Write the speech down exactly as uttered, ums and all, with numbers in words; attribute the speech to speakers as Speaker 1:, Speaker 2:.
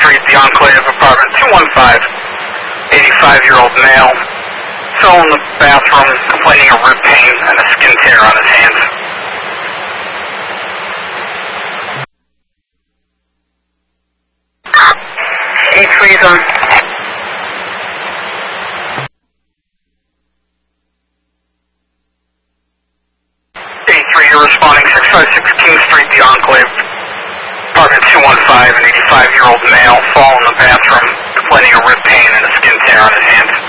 Speaker 1: Street, The Enclave, apartment two one five, eighty-five-year-old male, fell in the bathroom, complaining of rib pain and a skin tear on his hands. eight three is on. eight three, you're responding, six five six King Street, The Enclave, apartment two one five, an eighty-five-year-old male, fall in the bathroom, complaining of rib pain and a skin tear on his hands.